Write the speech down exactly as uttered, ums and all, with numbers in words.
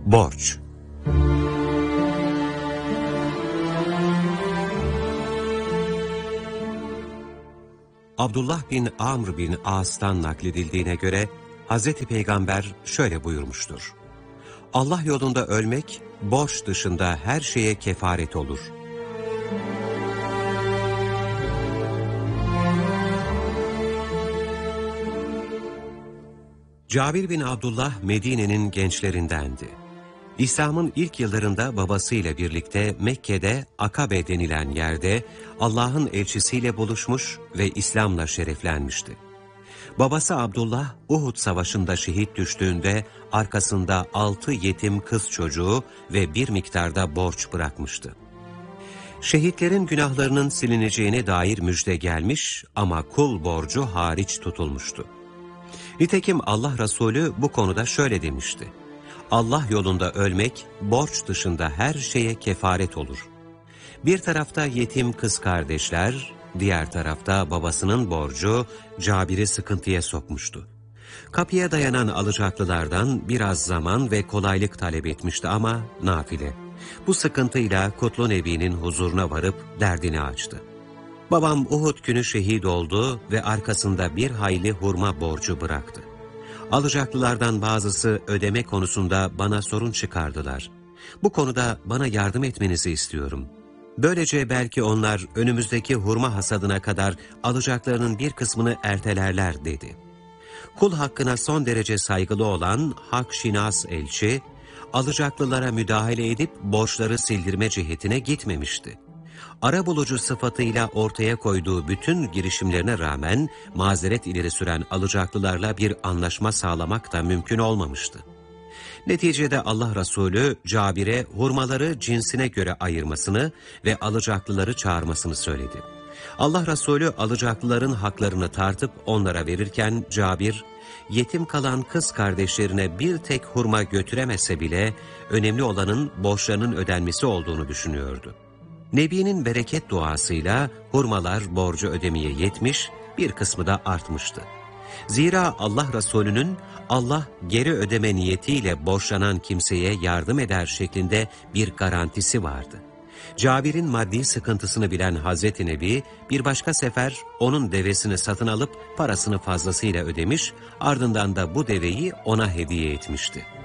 Borç. Abdullah bin Amr bin As'tan nakledildiğine göre Hazreti Peygamber şöyle buyurmuştur: Allah yolunda ölmek, borç dışında her şeye kefaret olur. Cabir bin Abdullah Medine'nin gençlerindendi. İslam'ın ilk yıllarında babasıyla birlikte Mekke'de Akabe denilen yerde Allah'ın elçisiyle buluşmuş ve İslam'la şereflenmişti. Babası Abdullah, Uhud Savaşı'nda şehit düştüğünde arkasında altı yetim kız çocuğu ve bir miktarda borç bırakmıştı. Şehitlerin günahlarının silineceğine dair müjde gelmiş ama kul borcu hariç tutulmuştu. Nitekim Allah Resulü bu konuda şöyle demişti: Allah yolunda ölmek, borç dışında her şeye kefaret olur. Bir tarafta yetim kız kardeşler, diğer tarafta babasının borcu Cabir'i sıkıntıya sokmuştu. Kapıya dayanan alacaklılardan biraz zaman ve kolaylık talep etmişti ama nafile. Bu sıkıntıyla Kutlu Nebi'nin huzuruna varıp derdini açtı. Babam Uhud günü şehit oldu ve arkasında bir hayli hurma borcu bıraktı. Alacaklılardan bazısı ödeme konusunda bana sorun çıkardılar. Bu konuda bana yardım etmenizi istiyorum. Böylece belki onlar önümüzdeki hurma hasadına kadar alacaklarının bir kısmını ertelerler dedi. Kul hakkına son derece saygılı olan hak şinas elçi, alacaklılara müdahale edip borçları sildirme cihetine gitmemişti. Arabulucu sıfatıyla ortaya koyduğu bütün girişimlerine rağmen mazeret ileri süren alacaklılarla bir anlaşma sağlamak da mümkün olmamıştı. Neticede Allah Resulü Cabir'e hurmaları cinsine göre ayırmasını ve alacaklıları çağırmasını söyledi. Allah Resulü alacaklıların haklarını tartıp onlara verirken Cabir, yetim kalan kız kardeşlerine bir tek hurma götüremese bile önemli olanın borçlarının ödenmesi olduğunu düşünüyordu. Nebi'nin bereket duasıyla hurmalar borcu ödemeye yetmiş, bir kısmı da artmıştı. Zira Allah Resulü'nün Allah geri ödeme niyetiyle borçlanan kimseye yardım eder şeklinde bir garantisi vardı. Cabir'in maddi sıkıntısını bilen Hazreti Nebi bir başka sefer onun devesini satın alıp parasını fazlasıyla ödemiş, ardından da bu deveyi ona hediye etmişti.